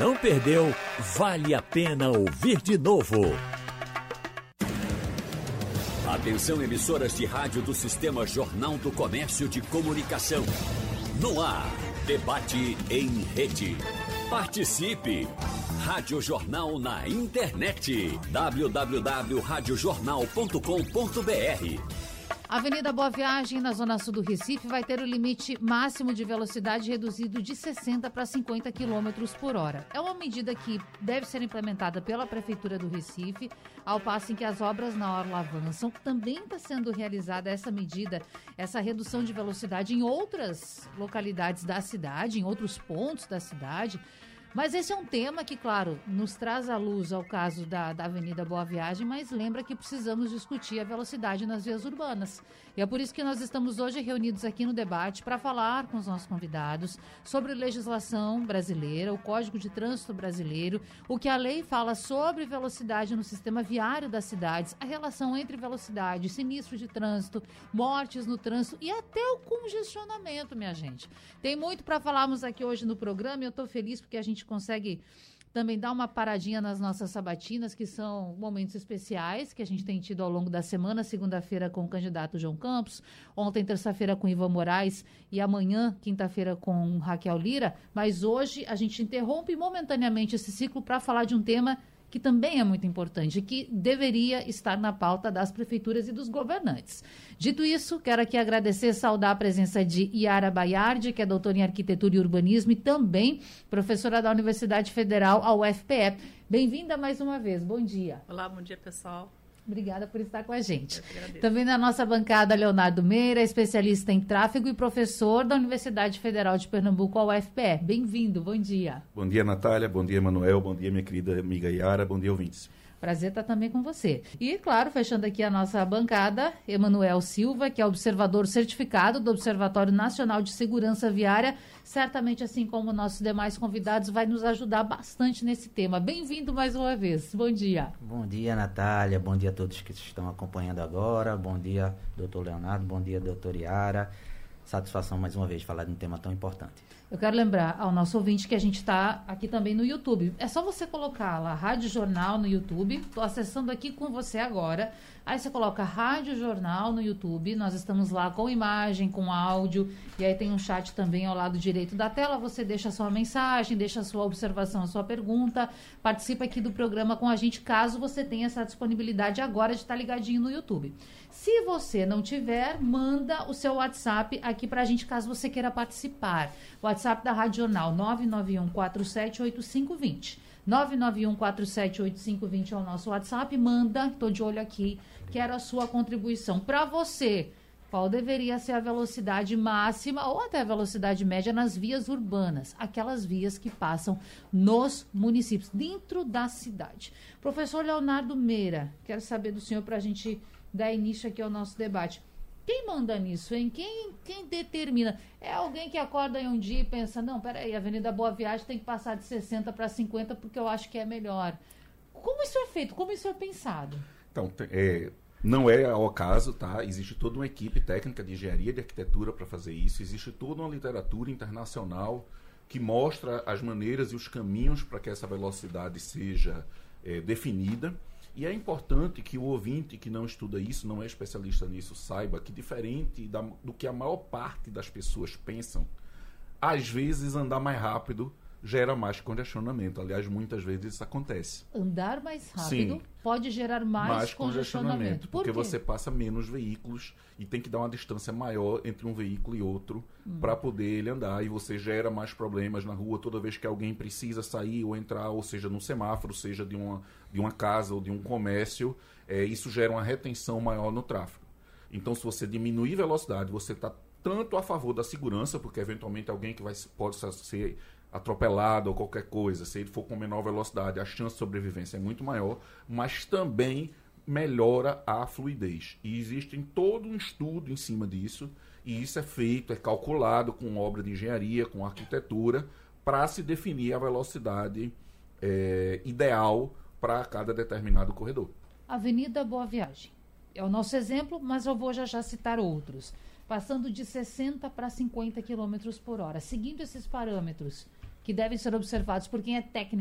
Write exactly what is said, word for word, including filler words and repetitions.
não perdeu, vale a pena ouvir de novo. Atenção, emissoras de rádio do Sistema Jornal do Comércio de Comunicação. No ar, debate em rede. Participe! Rádio Jornal na internet. w w w ponto rádio jornal ponto com ponto b r. Avenida Boa Viagem, na zona sul do Recife, vai ter o limite máximo de velocidade reduzido de sessenta para cinquenta quilômetros por hora. É uma medida que deve ser implementada pela Prefeitura do Recife, ao passo em que as obras na orla avançam. Também está sendo realizada essa medida, essa redução de velocidade em outras localidades da cidade, em outros pontos da cidade. Mas esse é um tema que, claro, nos traz à luz ao caso da, da Avenida Boa Viagem, mas lembra que precisamos discutir a velocidade nas vias urbanas. E é por isso que nós estamos hoje reunidos aqui no debate para falar com os nossos convidados sobre legislação brasileira, o Código de Trânsito brasileiro, o que a lei fala sobre velocidade no sistema viário das cidades, a relação entre velocidade, sinistros de trânsito, mortes no trânsito e até o congestionamento, minha gente. Tem muito para falarmos aqui hoje no programa e eu estou feliz porque a gente consegue também dar uma paradinha nas nossas sabatinas, que são momentos especiais que a gente tem tido ao longo da semana, segunda-feira com o candidato João Campos, ontem terça-feira com Ivan Moraes e amanhã, quinta-feira, com Raquel Lira, mas hoje a gente interrompe momentaneamente esse ciclo para falar de um tema que também é muito importante, que deveria estar na pauta das prefeituras e dos governantes. Dito isso, quero aqui agradecer e saudar a presença de Yara Baiardi, que é doutora em Arquitetura e Urbanismo e também professora da Universidade Federal, a U F P E. Bem-vinda mais uma vez, bom dia. Olá, bom dia, pessoal. Obrigada por estar com a gente. Também na nossa bancada, Leonardo Meira, especialista em tráfego e professor da Universidade Federal de Pernambuco, a U F P E. Bem-vindo, bom dia. Bom dia, Natália, bom dia, Emanuel, bom dia, minha querida amiga Yara, bom dia, ouvintes. Prazer estar também com você. E, claro, fechando aqui a nossa bancada, Emanuel Silva, que é observador certificado do Observatório Nacional de Segurança Viária. Certamente, assim como nossos demais convidados, vai nos ajudar bastante nesse tema. Bem-vindo mais uma vez. Bom dia. Bom dia, Natália. Bom dia a todos que estão acompanhando agora. Bom dia, doutor Leonardo. Bom dia, doutor Yara. Satisfação mais uma vez de falar de um tema tão importante. Eu quero lembrar ao nosso ouvinte que a gente está aqui também no YouTube. É só você colocar lá Rádio Jornal no YouTube. Estou acessando aqui com você agora. Aí você coloca Rádio Jornal no YouTube. Nós estamos lá com imagem, com áudio. E aí tem um chat também ao lado direito da tela. Você deixa a sua mensagem, deixa a sua observação, a sua pergunta. Participa aqui do programa com a gente, caso você tenha essa disponibilidade agora de estar ligadinho no YouTube. Se você não tiver, manda o seu WhatsApp aqui para a gente, caso você queira participar. WhatsApp da Rádio Jornal, nove nove um quatro sete oito cinco dois zero. nove nove um quatro sete oito cinco dois zero é o nosso WhatsApp. Manda, estou de olho aqui, quero a sua contribuição. Para você, qual deveria ser a velocidade máxima ou até a velocidade média nas vias urbanas? Aquelas vias que passam nos municípios, dentro da cidade. Professor Leonardo Meira, quero saber do senhor para a gente dar início aqui ao nosso debate. Quem manda nisso, hein? Quem, quem determina? É alguém que acorda em um dia e pensa, não, peraí, a Avenida Boa Viagem tem que passar de sessenta para cinquenta porque eu acho que é melhor. Como isso é feito? Como isso é pensado? Então, é, não é ao acaso, tá? Existe toda uma equipe técnica de engenharia de arquitetura para fazer isso. Existe toda uma literatura internacional que mostra as maneiras e os caminhos para que essa velocidade seja é, definida. E é importante que o ouvinte que não estuda isso, não é especialista nisso, saiba que, diferente da, do que a maior parte das pessoas pensam, às vezes andar mais rápido gera mais congestionamento. Aliás, muitas vezes isso acontece. Andar mais rápido Sim, pode gerar mais, mais congestionamento. congestionamento Por porque quê? Você passa menos veículos e tem que dar uma distância maior entre um veículo e outro hum. para poder ele andar. E você gera mais problemas na rua toda vez que alguém precisa sair ou entrar, ou seja, num semáforo, seja de uma, de uma casa ou de um comércio. É, isso gera uma retenção maior no tráfego. Então, se você diminuir velocidade, você está tanto a favor da segurança, porque eventualmente alguém que vai, pode ser atropelado ou qualquer coisa, se ele for com menor velocidade, a chance de sobrevivência é muito maior, mas também melhora a fluidez. E existe todo um estudo em cima disso, e isso é feito, é calculado com obra de engenharia, com arquitetura, para se definir a velocidade é, ideal para cada determinado corredor. Avenida Boa Viagem é o nosso exemplo, mas eu vou já já citar outros. Passando de sessenta para cinquenta quilômetros por hora. Seguindo esses parâmetros, que devem ser observados por quem é técnico